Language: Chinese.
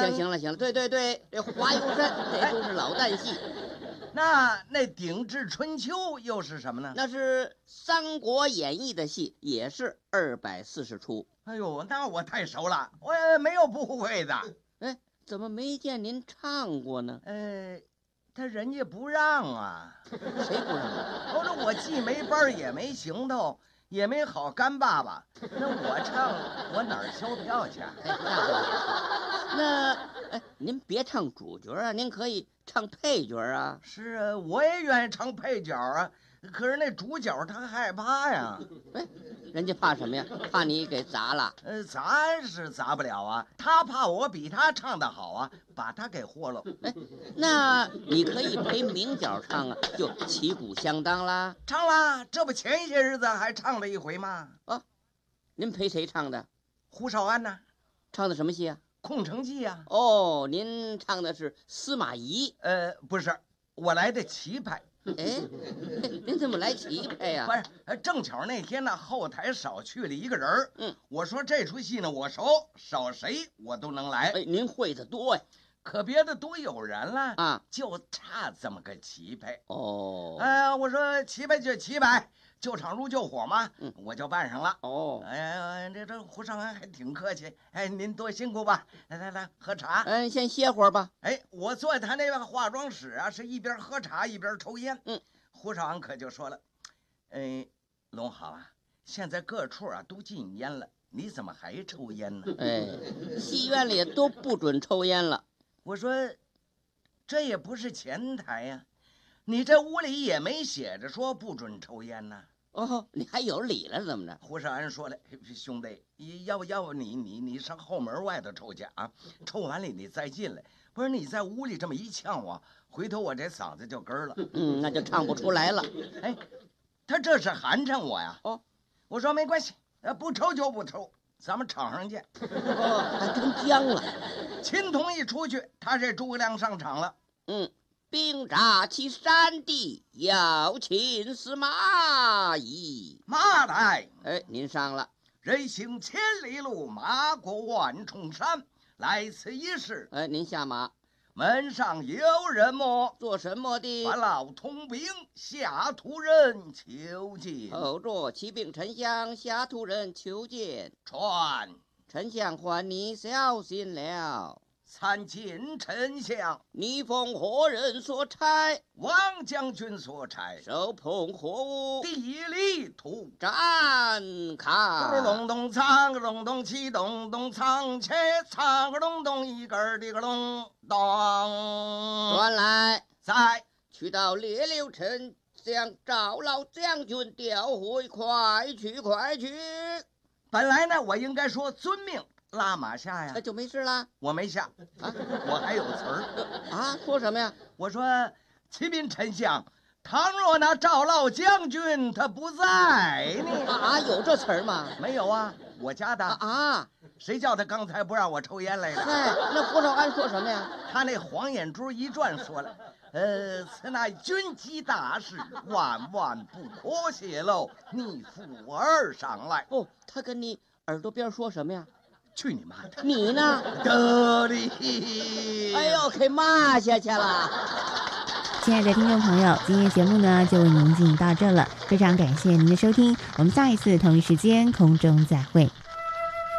行了，对，这华蓥山这都是老旦戏。 那鼎炙春秋又是什么呢？ 那是《三国演义》的戏，也是240出。 哎呦，那我太熟了，我没有不会的。 哎，怎么没见您唱过呢？ 他人家不让啊。 谁不让啊？ 我说我既没班也没行头，也没好干爸爸，那我唱我哪儿销票去？ 您别唱主角啊，您可以唱配角啊。 是啊，我也愿意唱配角啊，可是那主角他害怕呀。 人家怕什么呀？怕你给砸了。 砸是砸不了啊，他怕我比他唱得好啊，把他给豁了。 那你可以陪名角唱啊，就旗鼓相当啦。 唱啦，这不前些日子还唱了一回吗？ 哦，您陪谁唱的？ 胡少安呢？ 唱的什么戏啊？ 空城计啊。 哦，您唱的是司马懿。 不是，我来的棋派。 您怎么来棋派呀？ 不是，正巧那天呢，后台少去了一个人。我说这出戏呢，我熟，少谁我都能来。 您会的多呀。 可别的都有人了啊， 就差这么个棋派。 哦， 我说棋派就棋派，救场如救火嘛，我就办上了。 哦， 这胡少安还挺客气。您多辛苦吧，来喝茶。 先歇会儿吧。 我坐他那个化妆室啊，是一边喝茶一边抽烟。胡少安可就说了，龙好啊，现在各处啊都禁烟了，你怎么还抽烟呢？ 戏院里都不准抽烟了。 我说，这也不是前台呀，你这屋里也没写着说不准抽烟呢。 哦，你还有理了怎么着？ 胡少安说了，兄弟，要不你上后门外头抽去啊，抽完了你再进来。不是你在屋里这么一呛我，回头我这嗓子就根了。 那就唱不出来了。 他这是寒碜我呀。我说没关系，不抽就不抽，咱们场上见。 还真僵了。 秦童一出去，他这诸葛亮上场了。 兵扎其山地，要擒司马懿。 马来， 您上了。 人行千里路，马过万重山，来此一试。 您下马。 门上有人么？ 做什么的？ 把老通兵，下土人求见。 后着启禀丞相，下土人求见。 传。 丞相唤你小心了。 参见丞相。 你奉何人所差？ 王将军所差。 手捧何物？ 地理图。 展开。 咚咚苍个咚咚起咚咚苍切苍个咚咚一根的个咚咚。 传来。 在。 去到列刘丞相赵老将军调回，快去。 本来呢，我应该说遵命拉马下呀， 就没事啦。我没下我还有词儿说什么呀？ 我说启禀丞相，倘若那赵老将军他不在呢？ 有这词儿吗？ 没有啊，我家的谁叫他刚才不让我抽烟来着？ 那胡少安说什么呀？ 他那黄眼珠一转说了，此乃军机大事，万万不可泄露，你附耳上来。 他跟你耳朵边说什么呀？ 去你妈的！ 你呢？ 得哩！ 给骂下去了。 亲爱的听众朋友，今天节目呢就为您进行到这了，非常感谢您的收听，我们下一次同一时间空中再会。